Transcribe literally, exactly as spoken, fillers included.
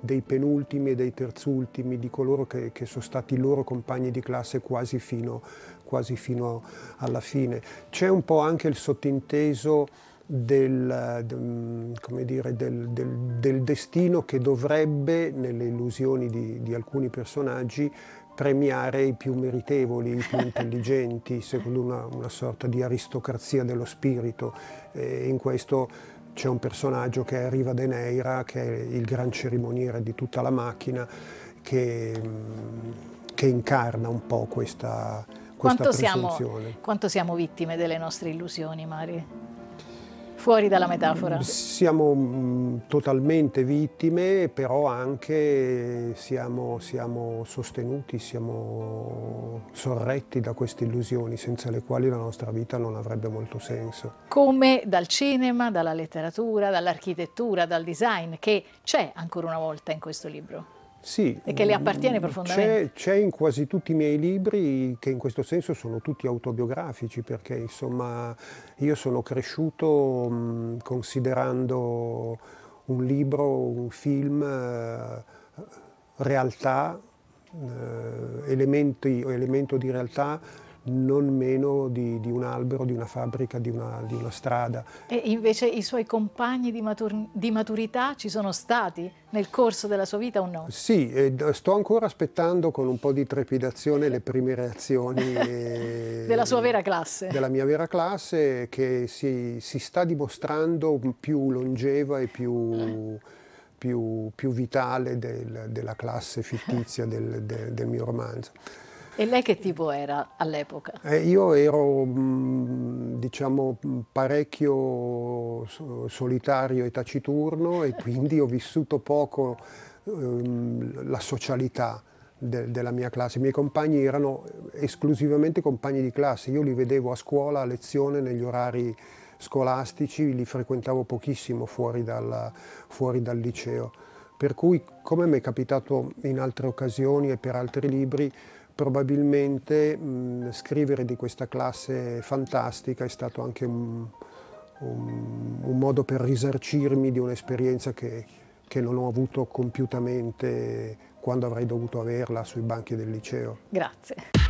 dei penultimi e dei terzultimi, di coloro che, che sono stati i loro compagni di classe quasi fino, quasi fino alla fine. C'è un po' anche il sottinteso del, del, come dire, del, del, del destino che dovrebbe, nelle illusioni di, di alcuni personaggi, premiare i più meritevoli, i più intelligenti, secondo una, una sorta di aristocrazia dello spirito. E in questo c'è un personaggio che è Riva de Neira, che è il gran cerimoniere di tutta la macchina, che, che incarna un po' questa, questa quanto presunzione. Siamo, quanto siamo vittime delle nostre illusioni, Mari? Fuori dalla metafora. Siamo mh, totalmente vittime, però anche siamo, siamo sostenuti, siamo sorretti da queste illusioni, senza le quali la nostra vita non avrebbe molto senso. Come dal cinema, dalla letteratura, dall'architettura, dal design, che c'è ancora una volta in questo libro. Sì, e che le appartiene profondamente. C'è in quasi tutti i miei libri, che in questo senso sono tutti autobiografici, perché insomma io sono cresciuto mh, considerando un libro, un film, eh, realtà, eh, elementi, elemento di realtà non meno di, di un albero, di una fabbrica, di una, di una strada. E invece i suoi compagni di, matur di maturità ci sono stati nel corso della sua vita o no? Sì, eh, sto ancora aspettando con un po' di trepidazione le prime reazioni eh, della sua vera classe. Della mia vera classe, che si, si sta dimostrando più longeva e più, più, più vitale del, della classe fittizia del, del, del mio romanzo. E lei che tipo era all'epoca? Eh, io ero, mh, diciamo, parecchio solitario e taciturno, e quindi ho vissuto poco ehm, la socialità de della mia classe. I miei compagni erano esclusivamente compagni di classe. Io li vedevo a scuola, a lezione, negli orari scolastici, li frequentavo pochissimo fuori dal, fuori dal liceo. Per cui, come mi è capitato in altre occasioni e per altri libri, probabilmente mh, scrivere di questa classe fantastica è stato anche un, un, un modo per risarcirmi di un'esperienza che, che non ho avuto compiutamente quando avrei dovuto averla sui banchi del liceo. Grazie.